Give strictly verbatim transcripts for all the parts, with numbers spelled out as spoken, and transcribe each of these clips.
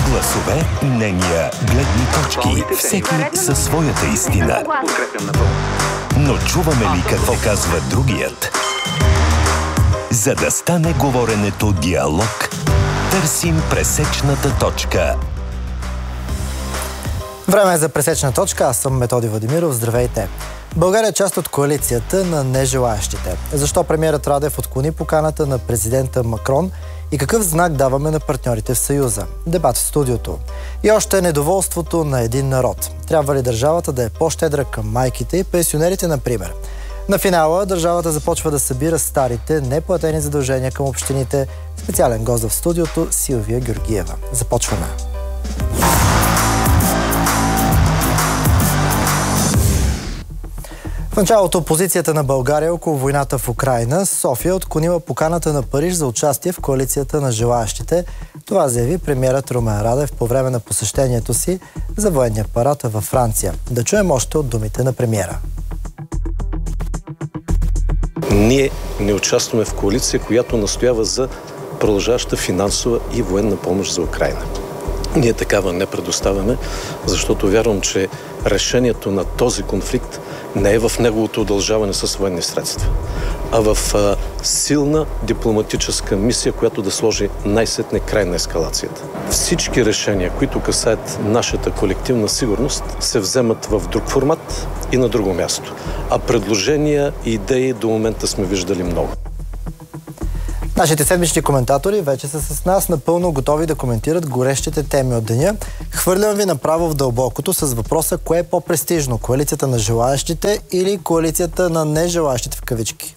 Гласове, мнения, гледни точки. Всеки със своята истина. Но чуваме ли какво казва другият? За да стане говоренето диалог, търсим пресечната точка. Време е за пресечна точка. Аз съм Методи Владимиров. Здравейте! България е част от коалицията на нежелаещите. Защо премиерът Радев отклони поканата на президента Макрон и какъв знак даваме на партньорите в Съюза? Дебат в студиото. И още недоволството на един народ. Трябва ли държавата да е по-щедра към майките и пенсионерите, например? На финала държавата започва да събира старите неплатени задължения към общините. Специален гост в студиото Силвия Георгиева. Започваме. В началото опозицията на България около войната в Украйна, София отклонила поканата на Париж за участие в коалицията на желаещите. Това заяви премиерът Румен Радев по време на посещението си за военния парад във Франция. Да чуем още от думите на премиера. Ние не участваме в коалиция, която настоява за продължаваща финансова и военна помощ за Украйна. Ние такава не предоставяме, защото вярвам, че решението на този конфликт не е в неговото удължаване с военни средства, а в а, силна дипломатическа мисия, която да сложи най-сетне край на ескалацията. Всички решения, които касаят нашата колективна сигурност, се вземат в друг формат и на друго място. А предложения и идеи до момента сме виждали много. Нашите седмични коментатори вече са с нас, напълно готови да коментират горещите теми от деня. Хвърлям ви направо в дълбокото с въпроса: кое е по-престижно? Коалицията на желаещите или коалицията на нежелаещите в кавички?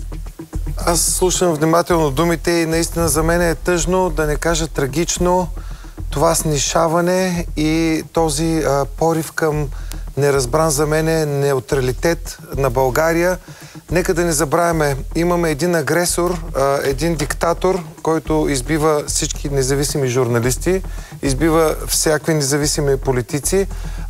Аз слушам внимателно думите и наистина за мен е тъжно, да не кажа трагично, това снишаване и този а, порив към неразбран за мен е неутралитет на България. Нека да не забравяме, имаме един агресор, един диктатор, който избива всички независими журналисти, избива всякакви независими политици,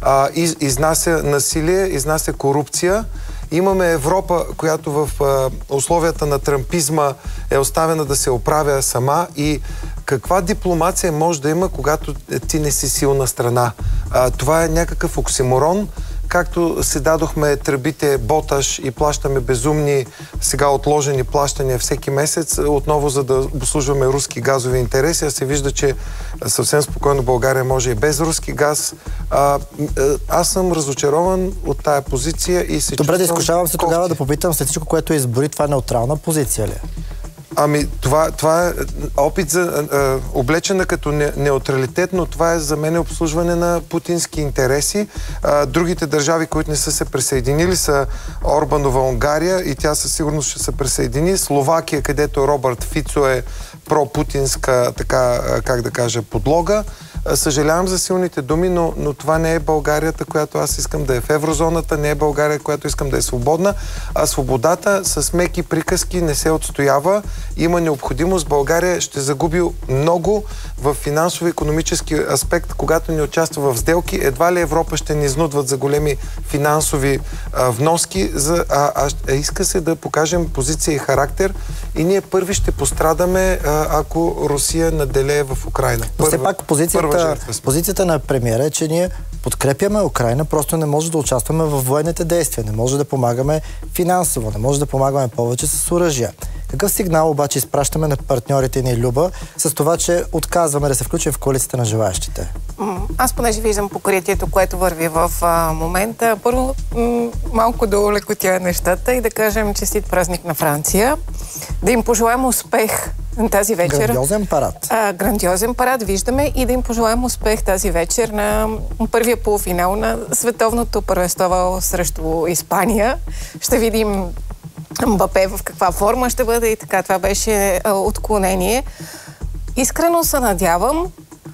изнася насилие, изнася корупция. Имаме Европа, която в условията на трампизма е оставена да се оправя сама, и каква дипломация може да има, когато ти не си силна страна? Това е някакъв оксиморон. Както се дадохме тръбите боташ и плащаме безумни сега отложени плащания всеки месец, отново за да обслужваме руски газови интереси, а се вижда, че съвсем спокойно България може и без руски газ. А, аз съм разочарован от тая позиция и се Добре, да изкушавам се тогава да попитам, след всичко, което избори, това е неутрална позиция ли? Ами, това, това е опит за а, облечена като не, неутралитет, но това е за мен обслужване на путински интереси. А, другите държави, които не са се присъединили, са Орбанова Унгария, и тя със сигурност ще се присъедини. Словакия, където Робърт Фицо е пропутинска, така, как да кажа, подлога. Съжалявам за силните думи, но, но това не е Българията, която аз искам да е в еврозоната, не е България, която искам да е свободна, а свободата с меки приказки не се отстоява. Има необходимост. България ще загуби много в финансово-икономически аспект, когато не участва в сделки. Едва ли Европа ще ни изнудват за големи финансови а, вноски, за, а, а иска се да покажем позиция и характер, и ние първи ще пострадаме, а, ако Русия наделее в Украйна. Но все пак позицията Позицията на премиера е, че ние подкрепяме Украйна, просто не може да участваме в военните действия, не може да помагаме финансово, не може да помагаме повече с оръжия. Какъв сигнал обаче изпращаме на партньорите ни, Люба, с това, че отказваме да се включим в коалицията на желаещите? Аз понеже виждам покритието, което върви в а, момента, първо малко да улекотя нещата и да кажем честит празник на Франция, да им пожелаем успех тази вечер. Грандиозен парад. А, грандиозен парад виждаме, и да им пожелаем успех тази вечер на първия полуфинал на световното първенство срещу Испания. Ще видим Мбапе в каква форма ще бъде и така. Това беше а, отклонение. Искрено се надявам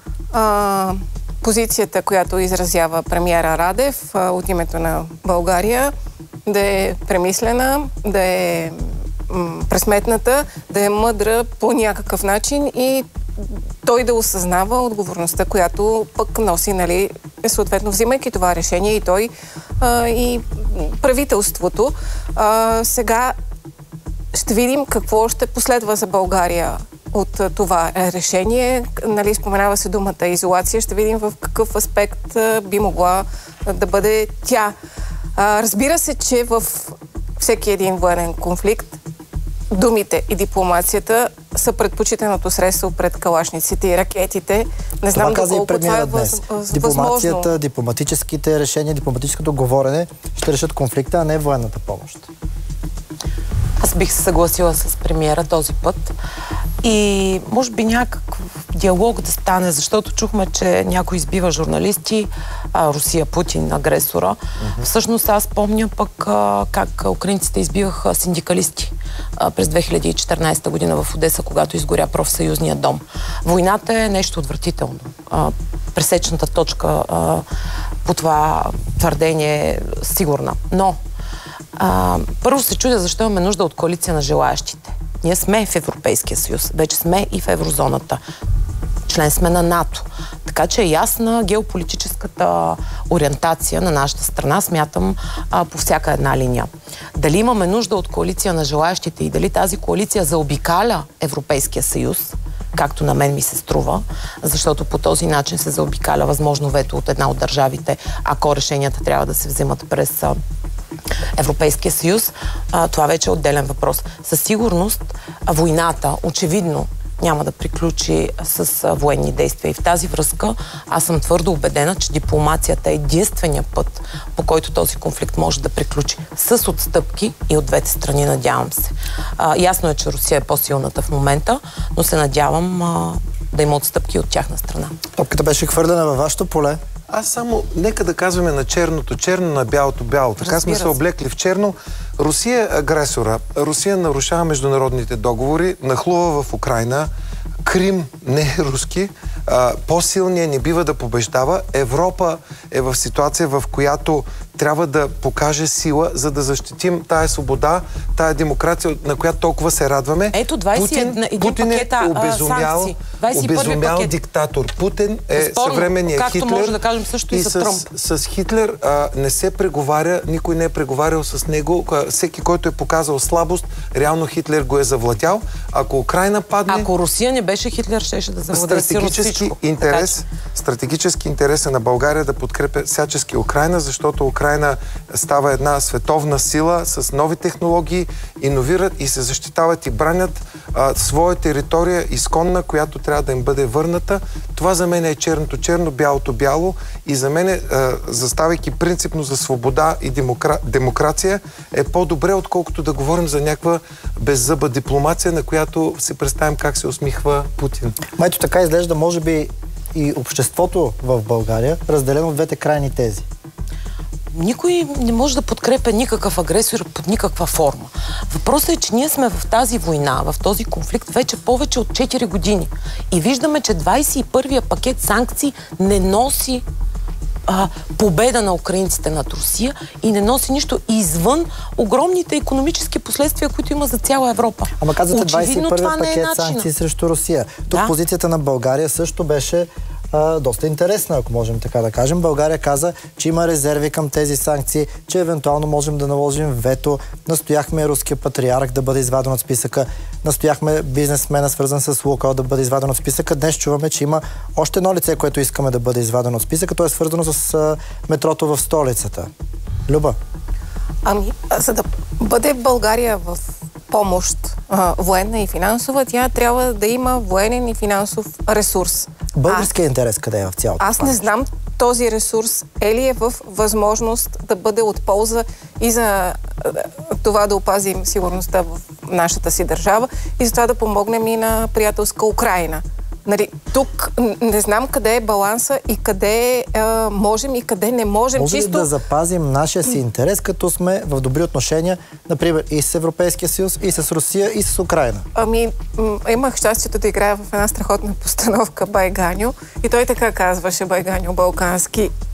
а, позицията, която изразява премиера Радев а, от името на България, да е премислена, да е м, пресметната, да е мъдра по някакъв начин и той да осъзнава отговорността, която пък носи, нали, съответно взимайки това решение, и той, а, и правителството. А, сега ще видим какво ще последва за България от това решение. Нали, споменава се думата изолация. Ще видим в какъв аспект би могла да бъде тя. Разбира се, че в всеки един военен конфликт думите и дипломацията са предпочитаното средство пред калашниците и ракетите. Не знам доколко това е въз... Дипломацията, възможно. дипломатическите решения, дипломатическото говорене ще решат конфликта, а не военната помощ. Аз бих се съгласила с премиера този път и може би някакъв диалог да стане, защото чухме, че някой избива журналисти, а, Русия, Путин, агресора. Uh-huh. Всъщност аз помня пък а, как украинците избиваха синдикалисти а, през две хиляди и четиринадесета година в Одеса, когато изгоря профсъюзния дом. Войната е нещо отвратително. А, пресечната точка а, по това твърдение е сигурна. Но А, първо се чудя защо имаме нужда от коалиция на желаящите. Ние сме в Европейския съюз, вече сме и в еврозоната. Член сме на НАТО. Така че е ясна геополитическата ориентация на нашата страна, смятам, а, по всяка една линия. Дали имаме нужда от коалиция на желаящите и дали тази коалиция заобикаля Европейския съюз, както на мен ми се струва, защото по този начин се заобикаля възможно вето от една от държавите, ако решенията трябва да се вземат през Европейския съюз, а, това вече е отделен въпрос. Със сигурност войната, очевидно, няма да приключи с а, военни действия. И в тази връзка аз съм твърдо убедена, че дипломацията е единствения път, по който този конфликт може да приключи с отстъпки и от двете страни, надявам се. А, ясно е, че Русия е по-силната в момента, но се надявам а, да има отстъпки от тяхна страна. Топката беше хвърлена във вашето поле. Аз само, нека да казваме на черното черно, на бялото бяло. Така Разбира сме се се. облекли в черно. Русия е агресора. Русия нарушава международните договори, нахлува в Украйна. Крим не е руски. По-силният не бива да побеждава. Европа е в ситуация, в която трябва да покаже сила, за да защитим тая свобода, тая демокрация, на която толкова се радваме. Ето двадесет и един Путин е пакета обезумял, санкции. двадесет и първи обезумял пакет. диктатор. Путин е Безспорно, съвременният както Хитлер. може да кажем също и, и с, за Тръмп. С, с Хитлер а, не се преговаря, никой не е преговарял с него. Всеки, който е показал слабост, реално Хитлер го е завладял. Ако Украйна падне... Ако Русия не беше Хитлер, щеше да завладее стратегически интерес, стратегически интерес е на България да подкрепя всячески Украйна, защото Украйна става една световна сила с нови технологии, иновират и се защитават и бранят а, своя територия изконна, която трябва да им бъде върната. Това за мен е черното черно, бялото бяло и за мен, е, заставайки принципно за свобода и демокра... демокрация, е по-добре, отколкото да говорим за някаква беззъба дипломация, на която си представим как се усмихва Путин. Майто така изглежда, може би, и обществото в България, разделено в двете крайни тези. Никой не може да подкрепя никакъв агресор под никаква форма. Въпросът е, че ние сме в тази война, в този конфликт вече повече от четири години. И виждаме, че двадесет и първия пакет санкции не носи а, победа на украинците над Русия и не носи нищо извън огромните икономически последствия, които има за цяла Европа. Ама казвате двадесет и първия това не е пакет начина. санкции срещу Русия. Тук Да. позицията на България също беше а, доста интересна, ако можем така да кажем. България каза, че има резерви към тези санкции, че евентуално можем да наложим вето. Настояхме руския патриарх да бъде изваден от списъка. Настояхме бизнесмена, свързан с Лукойл, да бъде изваден от списъка. Днес чуваме, че има още едно лице, което искаме да бъде извадено от списъка. То е свързано с а, метрото в столицата. Люба? Ами, за да бъде България в помощ а, военна и финансова, тя трябва да има военен и финансов ресурс. Българският интерес къде е в цялото? Аз не знам този ресурс е ли е в възможност да бъде от полза и за а, това да опазим сигурността в нашата си държава и за това да помогнем и на приятелска Украйна. Нали, тук не знам къде е баланса и къде а, можем и къде не можем. Може Чисто... ли да запазим нашия си интерес, като сме в добри отношения, например, и с Европейския съюз, и с Русия, и с Украйна? Ами, м- имах щастието да играя в една страхотна постановка Байганю и той така казваше, Байганю балкански: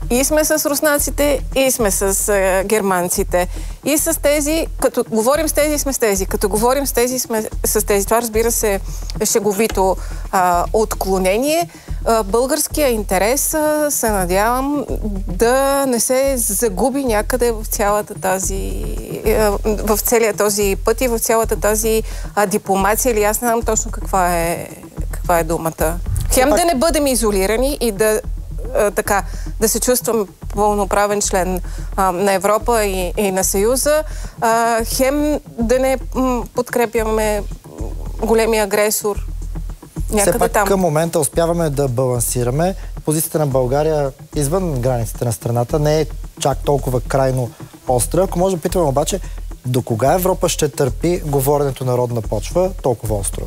И сме с руснаците, и сме с е, германците. И с тези, като говорим с тези, сме с тези. Като говорим с тези, сме с тези. Това, разбира се, е шеговито а, отклонение. А, българския интерес, а, се надявам, да не се загуби някъде в цялата тази, а, в целия този път и в цялата тази а, дипломация, или аз не знам точно каква е, каква е думата. Хем да не бъдем изолирани и да така, да се чувствам пълноправен член а, на Европа и, и на Съюза, а, хем да не м, подкрепяме големия агресор някъде все пак там. Към момента успяваме да балансираме. Позицията на България извън границите на страната не е чак толкова крайно остра. Ако може да питаме обаче, до кога Европа ще търпи говоренето на родна почва толкова остро?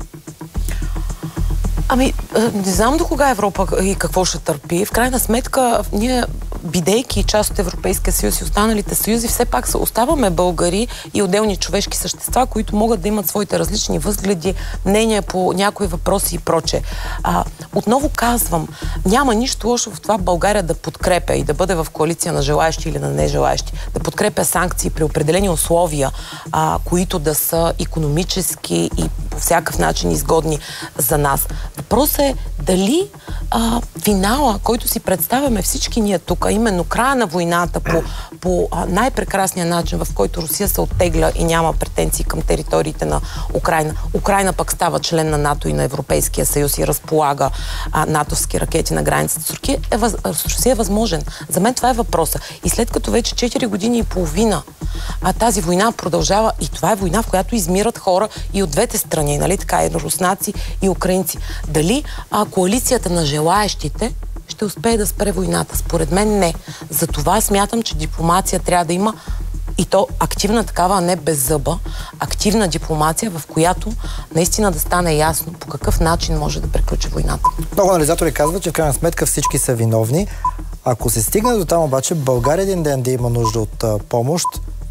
Ами, не знам до кога Европа и какво ще търпи. В крайна сметка, ние, бидейки част от Европейския съюз и останалите съюзи, все пак оставаме българи и отделни човешки същества, които могат да имат своите различни възгледи, мнения по някои въпроси и проче. А, отново казвам, няма нищо лошо в това България да подкрепя и да бъде в коалиция на желаещи или на нежелаещи, да подкрепя санкции при определени условия, а, които да са икономически и по всякакъв начин изгодни за нас. Въпросът е дали а, финала, който си представяме всички ние тук, а именно края на войната по, по а, най-прекрасния начин, в който Русия се оттегля и няма претенции към териториите на Украйна. Украйна пък става член на НАТО и на Европейския съюз и разполага а, натовски ракети на границата с Русия, е, въз, с Русия е възможен. За мен това е въпроса. И след като вече четири години и половина а, тази война продължава, и това е война, в която измират хора и от двете страни, нали така, и руснаци и украинци. Дали а, коалицията на желаещите ще успее да спре войната? Според мен не. Затова смятам, че дипломация трябва да има, и то активна такава, а не без зъба, активна дипломация, в която наистина да стане ясно по какъв начин може да приключи войната. Много анализатори казват, че в крайна сметка всички са виновни. Ако се стигне до там обаче, България един ден да има нужда от а, помощ.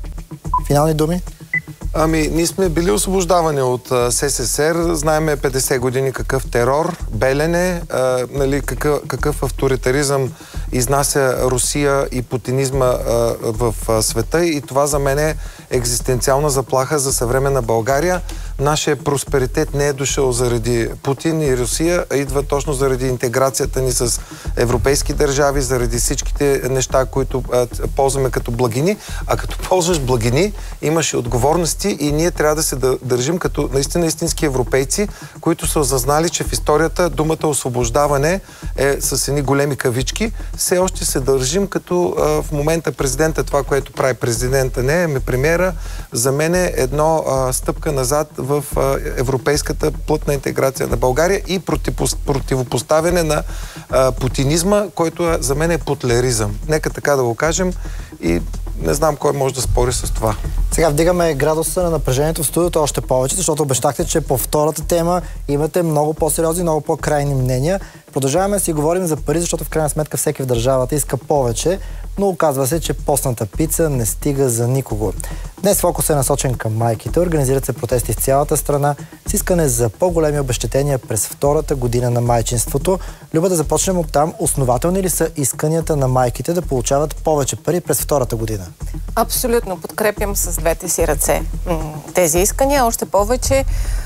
Финални думи? Ами, ние сме били освобождавани от а, СССР, знаеме петдесет години какъв терор, Белене, а, нали, какъв, какъв авторитаризъм изнася Русия и путинизма а, в а, света, и това за мен е екзистенциална заплаха за съвременна България. Нашия просперитет не е дошъл заради Путин и Русия, а идва точно заради интеграцията ни с европейски държави, заради всичките неща, които а, ползваме като благини. А като ползваш благини, имаш и отговорности, и ние трябва да се държим като наистина истински европейци, които са осъзнали, че в историята думата освобождаване е с едни големи кавички. Все още се държим като а, в момента президента, това, което прави президента, не е премиера, за мен е едно а, стъпка назад в а, европейската плътна интеграция на България и противопоставяне на а, путинизма, който а, за мен е путлеризъм. Нека така да го кажем, и не знам кой може да спори с това. Сега вдигаме градуса на напрежението в студиото още повече, защото обещахте, че по втората тема имате много по-сериозни, много по-крайни мнения. Продължаваме да си говорим за пари, защото в крайна сметка всеки в държавата иска повече, но оказва се, че постната пица не стига за никого. Днес фокус е насочен към майките. Организират се протести в цялата страна с искане за по-големи обезщетения през втората година на майчинството. Люба, да започнем от там. Основателни ли са исканията на майките да получават повече пари през втората година? Абсолютно. Подкрепям с двете си ръце тези искания. Още повече,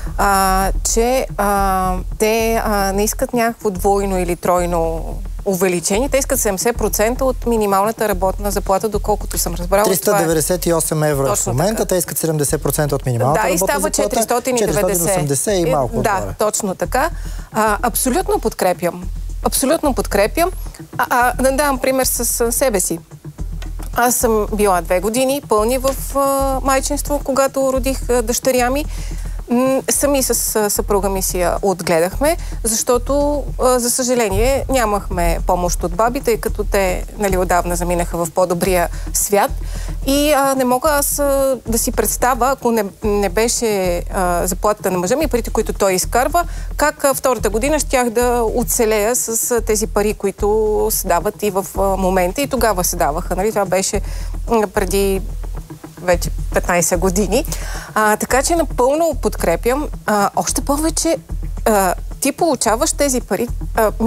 а, че а, те а, не искат някакво двойно или тройно увеличение. Те искат седемдесет процента от минималната работна заплата, доколкото съм разбрала. триста деветдесет и осем евро в момента, така. Те искат седемдесет процента от минималната да, работна заплата. Да, и става четиристотин и деветдесет. четиристотин и осемдесет и малко Да, отгоре. точно така. А, абсолютно подкрепям. Абсолютно подкрепям. А, а, да дам пример с себе си. Аз съм била две години пълни в а, майчинство, когато родих а, дъщеря ми. Сами с съпруга ми си я отгледахме, защото, за съжаление, нямахме помощ от баби, тъй като те, нали, отдавна заминаха в по-добрия свят. И а, не мога аз а, да си представя, ако не, не беше а, заплатата на мъжа ми, парите, които той изкарва, как а, втората година щях да оцелея с а, тези пари, които се дават и в а, момента. И тогава се даваха. Нали? Това беше а, преди вече петнайсет години. А, така че напълно подкрепям. А, още повече а, ти получаваш тези пари. А, ми,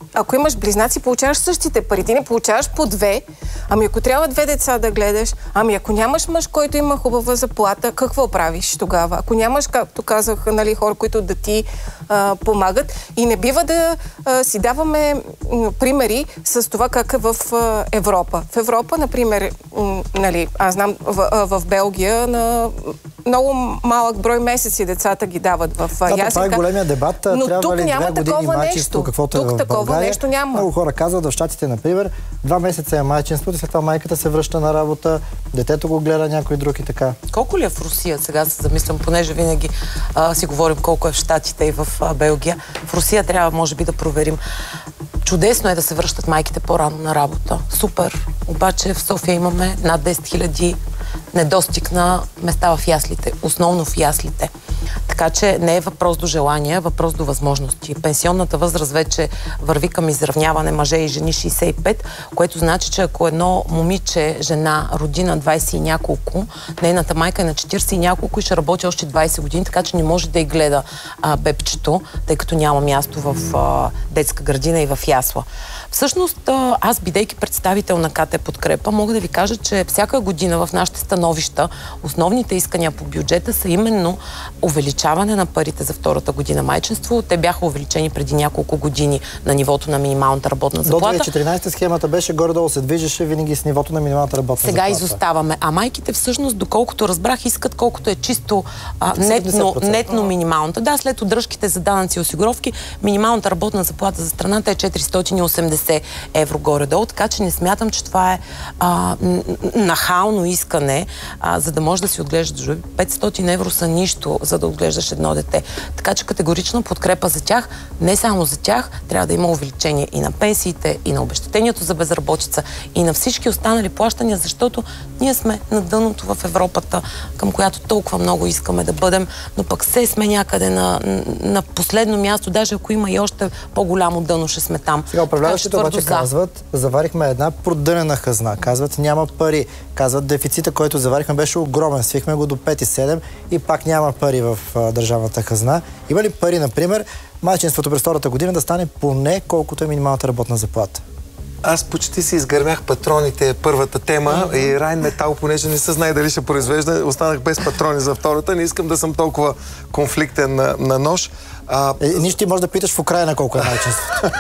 ако имаш близнаци, получаваш същите пари. Ти не получаваш по две. Ами ако трябва две деца да гледаш, ами ако нямаш мъж, който има хубава заплата, какво правиш тогава? Ако нямаш, както казах, нали, хора, които да ти а, помагат. И не бива да а, си даваме м, примери с това как е в а, Европа. В Европа, например, м, нали, аз знам, в, а, в Белгия на много малък брой месеци децата ги дават в да, яслика. Това е големия дебат. Но Трябва тук ли няма две такова години майчинство, нещо. каквото Тук е в такова България? нещо няма. Много хора казват, в Щатите, например, два месеца е майчинството, след това майката се връща на работа, детето го гледа някой друг и така. Колко ли е в Русия? Сега се замислям, понеже винаги а, си говорим колко е в Щатите и в а, Белгия. В Русия трябва, може би, да проверим. Чудесно е да се връщат майките по-рано на работа. Супер. Обаче в София имаме над десет хиляди недостиг на места в яслите. Основно в яслите. Така че не е въпрос до желание, е въпрос до възможности. Пенсионната възраст вече върви към изравняване мъже и жени шейсет и пет, което значи, че ако едно момиче, жена, роди на двайсет и няколко, нейната майка е на четирийсет и няколко и ще работи още двайсет години, така че не може да й гледа а, бебчето, тъй като няма място в а, детска градина и в ясла. Всъщност, а, аз, бидейки представител на КТ Подкрепа, мога да ви кажа, че всяка година в нашите становища основните искания по бюджета са именно увеличаване на парите за втората година майчинство. Те бяха увеличени преди няколко години на нивото на минималната работна заплата. До две хиляди и четиринайсета схемата беше горе-долу се движеше винаги с нивото на минималната работна Сега заплата. изоставаме. А майките всъщност, доколкото разбрах, искат колкото е чисто а, нетно, нетно минималната. Да, след удръжките за данъци и осигуровки, минималната работна заплата за страната е четиристотин и осемдесет евро горе-долу, така че не смятам, че това е а, нахално искане, а, за да можеш да си отглеждаш души. петстотин евро са нищо, за да отглеждаш едно дете. Така че категорична подкрепа за тях, не само за тях, трябва да има увеличение и на пенсиите, и на обезщетението за безработица, и на всички останали плащания, защото ние сме на дъното в Европата, към която толкова много искаме да бъдем, но пък се сме някъде на, на последно място, даже ако има и още по-голямо дъно, ще сме там. Сега управляващите обаче казват, заварихме една продънена хазна. Казват, няма пари. Казват, дефицита, който заварихме, беше огромен. Свихме го до пет и седем и пак няма пари в а, държавната хазна. Има ли пари, например, майчинството през втората година да стане поне колкото е минималната работна заплата? Аз почти си изгърмях патроните първата тема mm-hmm. и Райн Метал, понеже не се знае дали ще произвежда, останах без патрони за втората. Не искам да съм толкова конфликтен на, на нож. А... Е, нищо ти можеш да питаш в Украйна колко е майчинството.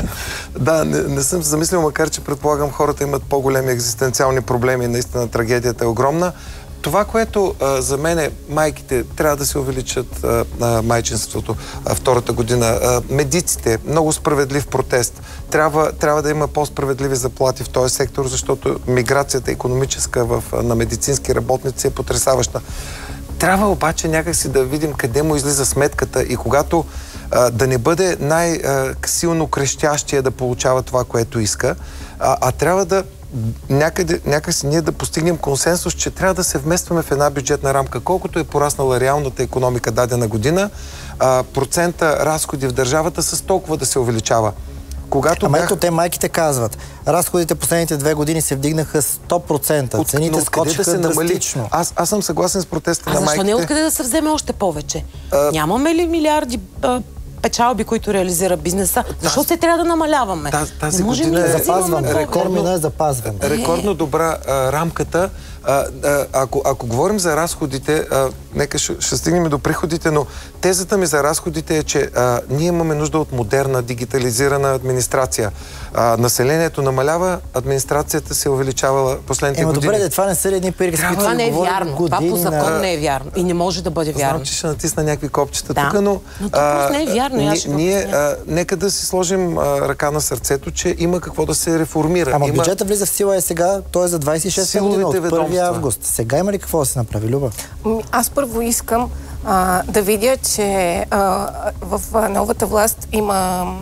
Да, не, не съм замислил, макар че предполагам хората имат по-големи екзистенциални проблеми. Наистина трагедията е огромна. Това, което а, за мен е, майките трябва да се увеличат а, а, майчинството а, втората година. А, медиците, много справедлив протест. Трябва, трябва да има по-справедливи заплати в този сектор, защото миграцията икономическа в, на медицински работници е потресаваща. Трябва обаче някакси да видим къде му излиза сметката и когато а, да не бъде най-силно крещящия да получава това, което иска, а, а трябва да някъде, някакси ние да постигнем консенсус, че трябва да се вместваме в една бюджетна рамка. Колкото е пораснала реалната икономика дадена година, а, процента разходи в държавата с толкова да се увеличава. Когато Ама бях... ето те майките казват, разходите последните две години се вдигнаха сто процента. От, цените скочиха да се драстично. Аз, аз съм съгласен с протеста а на майките. А защо не откъде да се вземе още повече? А... Нямаме ли милиарди а, печалби, които реализира бизнеса? Защо се трябва да намаляваме? Таз, тази не можем година ли да е запазване. Рекордно е запазване. Рекордно добра а, рамката. А, а, ако, ако говорим за разходите, а, нека ще, ще стигнем до приходите, но тезата ми за разходите е, че а, ние имаме нужда от модерна, дигитализирана администрация. А, населението намалява, администрацията се е увеличавала последните Ема, години. добре, това не са едни пари, Трябва... Това не е вярно. Това по закон не е вярно. И не може да бъде вярно. Знам, че ще натисна някакви копчета да. тук, но... Но това просто не е вярно. Ние, ние а, нека да си сложим а, ръка на сърцето, че има какво да се реформира. Ама има... бюджета влиза в сила е сега, той е за двайсет и шеста година, от първи август. Сега има ли какво да се направи, Люба? Аз първо искам а, да видя, че а, в а, новата власт има м,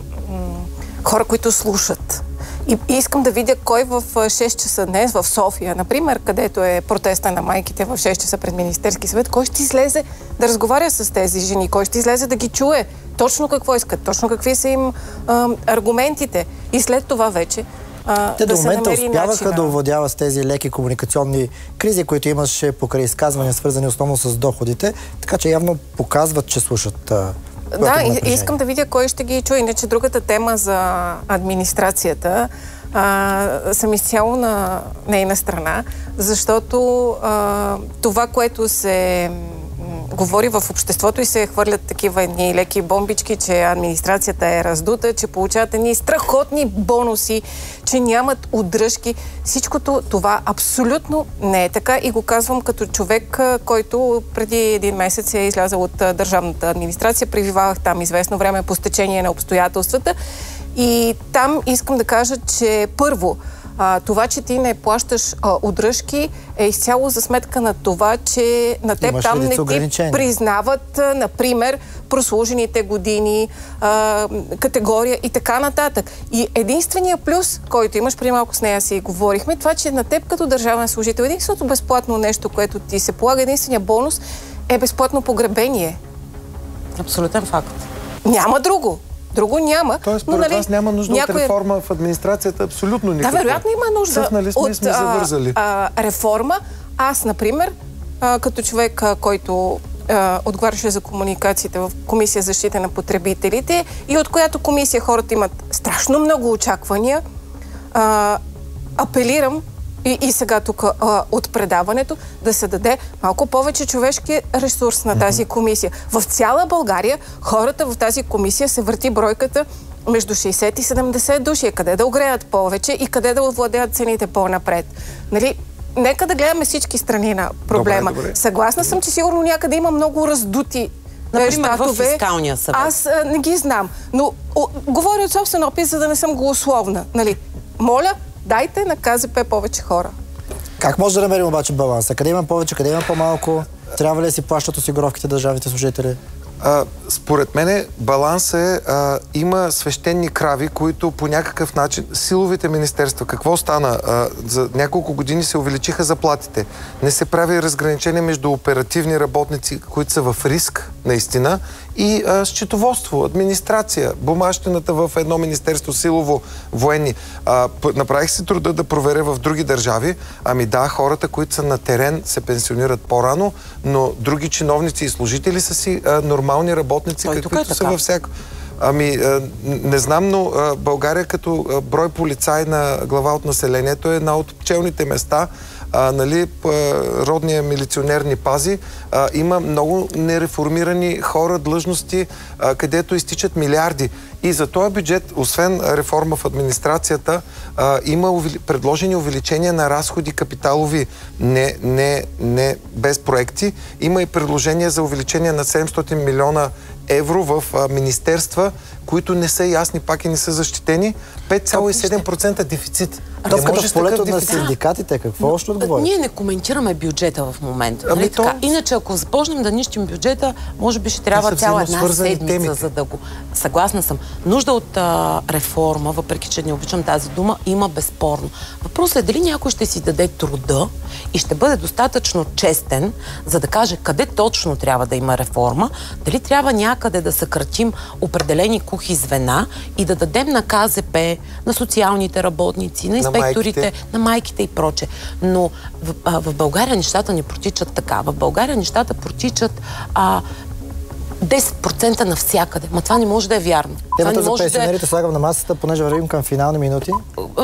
хора, които слушат. И, и искам да видя кой в шест часа днес в София, например, където е протеста на майките в шест часа пред Министерски съвет, кой ще излезе да разговаря с тези жени, кой ще излезе да ги чуе точно какво искат, точно какви са им а, аргументите. И след това вече а, Те да до момента успяваха начина да овладяват с тези леки комуникационни кризи, които имаше покрай изказвания, свързани основно с доходите, така че явно показват, че слушат а, Да, и, искам да видя кой ще ги чуе. Иначе другата тема за администрацията а, съм изцяло на нейна страна, защото а, това, което се говори в обществото и се хвърлят такива едни леки бомбички, че администрацията е раздута, че получават едни страхотни бонуси, че нямат удръжки. Всичкото това абсолютно не е така и го казвам като човек, който преди един месец е излязъл от държавната администрация. Пребивавах там известно време по стечение на обстоятелствата и там искам да кажа, че първо, А, това, че ти не плащаш а, удръжки, е изцяло за сметка на това, че на теб имаш там не ти признават, а, например, прослужените години, а, категория и така нататък. И единствения плюс, който имаш, преди малко с нея си говорихме, това, че на теб като държавен служител, единственото безплатно нещо, което ти се полага, единствения бонус е безплатно погребение. Абсолютен факт. Няма друго. Друго няма. Тоест, според нали, вас няма нужда някой... от реформа в администрацията? Абсолютно никаква. Да, вероятно има нужда Съхнали сме от и сме завързали. А, а, реформа. Аз, например, а, като човек, а, който а, отговаряше за комуникациите в Комисия за защита на потребителите и от която комисия хората имат страшно много очаквания, а, апелирам и, и сега тук а, от предаването да се даде малко повече човешки ресурс на тази комисия. В цяла България хората в тази комисия се върти бройката между шейсет и седемдесет души. Къде да огреят повече и къде да овладеят цените по-напред. Нали? Нека да гледаме всички страни на проблема. Добре, добре. Съгласна съм, че сигурно някъде има много раздути Например, щатове. в фискалния съвет. Аз а, не ги знам. Но о, говоря от собствен опит, за да не съм голословна. Нали? Моля, дайте на КЗП повече хора. Как може да намерим обаче баланса? Къде има повече, къде има по-малко? Трябва ли да си плащат осигуровките държавните служители? А, според мен баланс е, а, има свещени крави, които по някакъв начин, силовите министерства, какво стана? А, за няколко години се увеличиха заплатите. Не се прави разграничение между оперативни работници, които са в риск, наистина, и а, счетоводство, администрация, бумащината в едно министерство, силово, военни. А, направих си труда да проверя в други държави. Ами да, хората, които са на терен, се пенсионират по-рано, но други чиновници и служители са си а, нормални работници, Той каквито е са във всяко. Ами, не знам, но България като брой полицаи на глава от населението е една от пчелните места. А, нали, родния милиционер ни пази. А, има много нереформирани хора, длъжности, а, където изтичат милиарди. И за този бюджет, освен реформа в администрацията, а, има увели... предложени увеличения на разходи капиталови, не, не, не без проекти. Има и предложения за увеличение на седемстотин милиона евро в а, министерства, които не са ясни, пак и не са защитени. пет цяло и седем процента дефицит. Топката в полето на синдикатите, какво още отговори? Ние не коментираме бюджета в момента. Нали Ами така? то... Иначе, ако започнем да нищим бюджета, може би ще трябва цяла една седмица, темите. За да го... Съгласна съм. Нужда от а, реформа, въпреки че не обичам тази дума, има безспорно. Въпросът е дали някой ще си даде труда и ще бъде достатъчно честен, за да каже къде точно трябва да има реформа, дали трябва някъде да съкратим определени кухи звена и да дадем на КЗП, на социалните работници, на инспекторите, на майките, на майките и проче. Но в, а, в България нещата не протичат така. В България нещата протичат а, десет процента навсякъде. Ма това не може да е вярно. Темата за пенсионерите да е... слагам на масата, понеже вървим към финални минути.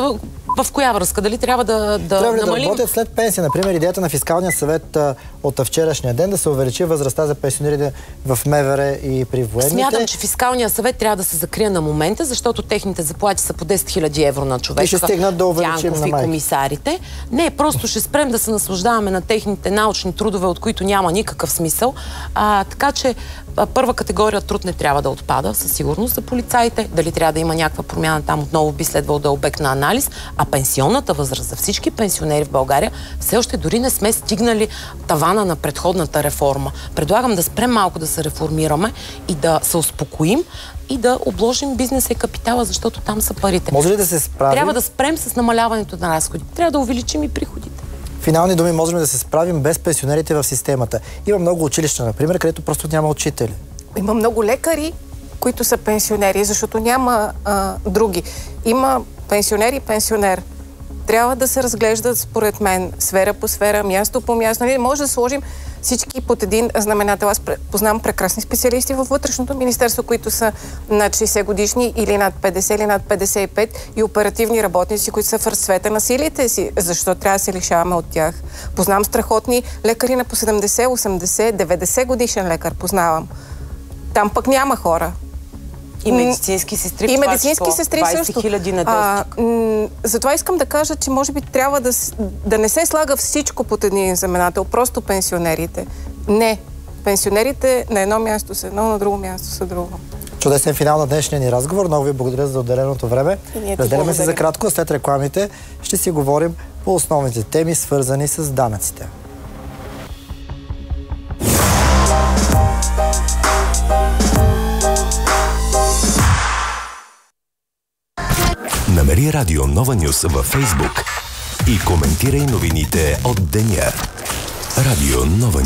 В коя връзка? Дали трябва да, да трябва ли намалим? да работят след пенсия? Например, идеята на фискалния съвет а, от вчерашния ден да се увеличи възрастта за пенсионерите в МВР и при военните. Смятам, че фискалния съвет трябва да се закрие на момента, защото техните заплати са по десет хиляди евро на човек. И ще стигнат да увеличим Дянков на и комисарите. Не, просто ще спрем да се наслаждаваме на техните научни трудове, от които няма никакъв смисъл. А, така че първа категория труд не трябва да отпада, със сигурност за полицаите. Дали трябва да има някаква промяна там, отново би следвало да е обект на анализ. А пенсионната възраст за всички пенсионери в България все още дори не сме стигнали тавана на предходната реформа. Предлагам да спрем малко да се реформираме и да се успокоим и да обложим бизнеса и капитала, защото там са парите. Може ли да се справим? Трябва да спрем с намаляването на разходи. Трябва да увеличим и приходите. Финални думи, можем да се справим без пенсионерите в системата. Има много училища, например, където просто няма учители. Има много лекари, които са пенсионери, защото няма а, други. Има пенсионер и пенсионер. трябва да се разглеждат, според мен, сфера по сфера, място по място. Нали? Може да сложим всички под един знаменател. Аз познавам прекрасни специалисти във вътрешното министерство, които са над шейсет годишни или над петдесет, или над петдесет и пет и оперативни работници, които са в разцвета на силите си. Защо трябва да се лишаваме от тях? Познавам страхотни лекари на по седемдесет, осемдесет, деветдесет годишен лекар. Познавам. Там пък няма хора. И медицински сестри. И медицински сестри също. двайсет хиляди недостиг. Затова искам да кажа, че може би трябва да, да не се слага всичко под един знаменател, просто пенсионерите. Не. Пенсионерите на едно място са едно, на друго място са друго. Чудесен финал на днешния ни разговор. Много ви благодаря за отделеното време. Разделяме се за кратко. След рекламите ще си говорим по основните теми, свързани с данъците. Намери Радио Нова Нюс във Фейсбук и коментирай новините от деня. Радио Нова